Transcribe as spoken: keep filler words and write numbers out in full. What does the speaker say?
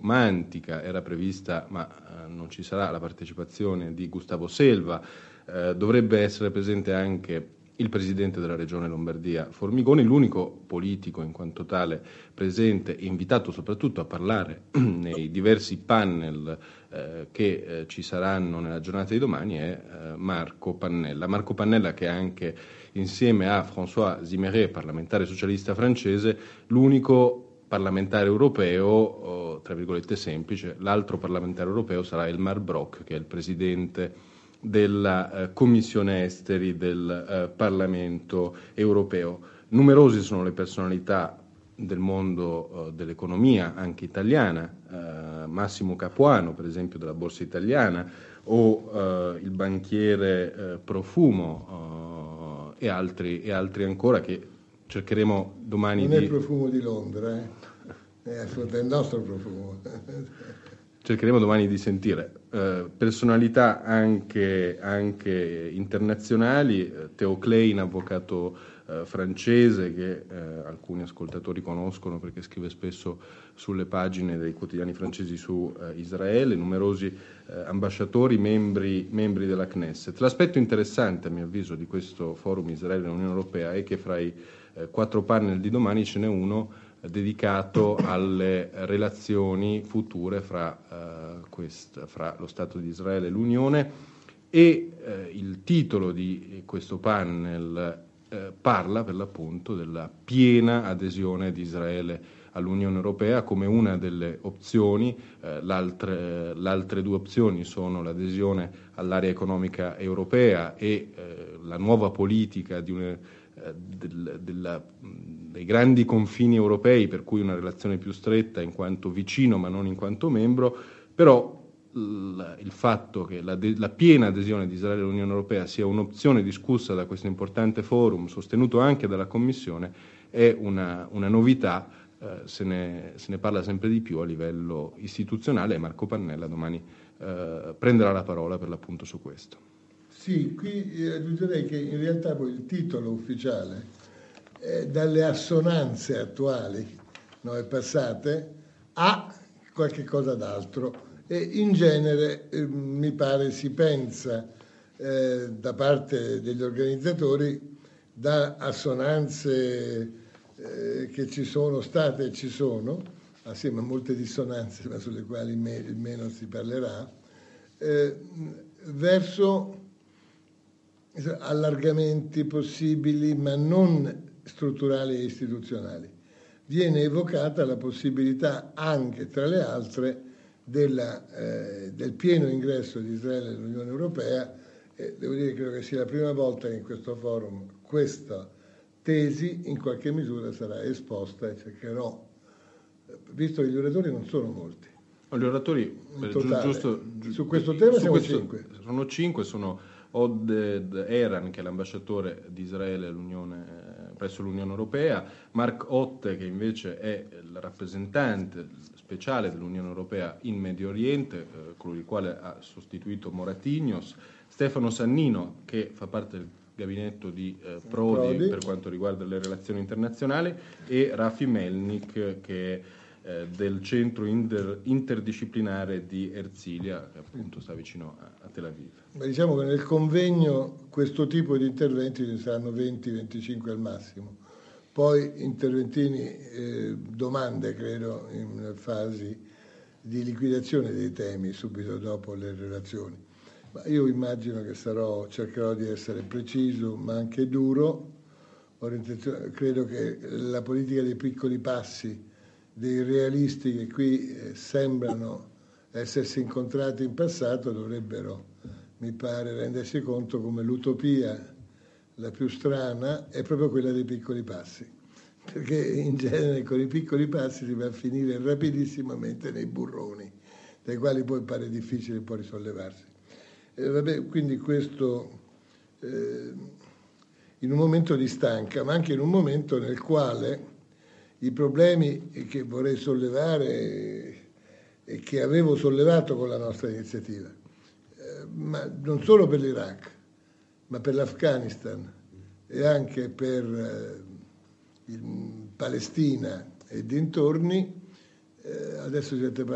romantica, era prevista ma eh, non ci sarà la partecipazione di Gustavo Selva, eh, dovrebbe essere presente anche il presidente della regione Lombardia Formigoni, l'unico politico in quanto tale presente e invitato soprattutto a parlare nei diversi panel eh, che eh, ci saranno nella giornata di domani è eh, Marco Pannella. Marco Pannella che è anche insieme a François Zimmeret, parlamentare socialista francese, l'unico parlamentare europeo, oh, tra virgolette semplice. L'altro parlamentare europeo sarà Elmar Brok, che è il presidente della eh, Commissione Esteri del eh, Parlamento europeo. Numerose sono le personalità del mondo eh, dell'economia, anche italiana, eh, Massimo Capuano, per esempio, della Borsa Italiana, o eh, il banchiere eh, Profumo eh, e, altri, e altri ancora che cercheremo domani non di... Non è il Profumo di Londra, eh? È assolutamente il nostro Profumo. Cercheremo domani di sentire eh, personalità anche, anche internazionali. Theo Klein, avvocato eh, francese che eh, alcuni ascoltatori conoscono perché scrive spesso sulle pagine dei quotidiani francesi su eh, Israele, numerosi eh, ambasciatori, membri, membri della Knesset. L'aspetto interessante, a mio avviso, di questo forum Israele e Unione Europea è che fra i eh, quattro panel di domani ce n'è uno dedicato alle relazioni future fra, uh, quest, fra lo Stato di Israele e l'Unione, e uh, il titolo di questo panel uh, parla per l'appunto della piena adesione di Israele all'Unione Europea come una delle opzioni. Uh, l'altre, uh, le altre due opzioni sono l'adesione all'area economica europea e uh, la nuova politica di un Del, della, dei grandi confini europei, per cui una relazione più stretta in quanto vicino ma non in quanto membro. Però il, il fatto che la, de, la piena adesione di Israele all'Unione Europea sia un'opzione discussa da questo importante forum, sostenuto anche dalla Commissione, è una, una novità. Eh, se, ne, se ne parla sempre di più a livello istituzionale e Marco Pannella domani eh, prenderà la parola per l'appunto su questo. Sì, qui aggiungerei che in realtà poi il titolo ufficiale, eh, dalle assonanze attuali, no, e passate, a qualche cosa d'altro, e in genere eh, mi pare si pensa eh, da parte degli organizzatori da assonanze eh, che ci sono state e ci sono, assieme a molte dissonanze ma sulle quali me, meno si parlerà, eh, verso allargamenti possibili ma non strutturali e istituzionali. Viene evocata la possibilità anche, tra le altre, della, eh, del pieno ingresso di Israele nell'Unione Europea, e devo dire che credo che sia la prima volta che in questo forum questa tesi in qualche misura sarà esposta, e cercherò, visto che gli oratori non sono molti. Gli oratori totale, giusto, giusto, su questo tema su siamo questo, cinque. Sono cinque, sono Oded Eran, che è l'ambasciatore di Israele all'Unione, presso l'Unione Europea, Mark Otte, che invece è il rappresentante speciale dell'Unione Europea in Medio Oriente, eh, colui il quale ha sostituito Moratignos, Stefano Sannino, che fa parte del gabinetto di eh, Prodi, Prodi per quanto riguarda le relazioni internazionali, e Rafi Melnik, che è del centro inter, interdisciplinare di Erzilia, che appunto sta vicino a, a Tel Aviv. Ma diciamo che nel convegno questo tipo di interventi ci saranno venti venticinque al massimo, poi interventini, eh, domande credo in fasi di liquidazione dei temi subito dopo le relazioni. Ma io immagino che sarò, cercherò di essere preciso ma anche duro. Credo che la politica dei piccoli passi dei realisti che qui eh, sembrano essersi incontrati in passato dovrebbero, mi pare, rendersi conto come l'utopia la più strana è proprio quella dei piccoli passi, perché in genere con i piccoli passi si va a finire rapidissimamente nei burroni, dai quali poi pare difficile poi risollevarsi. E vabbè, quindi questo eh, in un momento di stanca, ma anche in un momento nel quale i problemi che vorrei sollevare e che avevo sollevato con la nostra iniziativa, eh, ma non solo per l'Iraq, ma per l'Afghanistan e anche per eh, il Palestina e dintorni, eh, adesso si sente parlare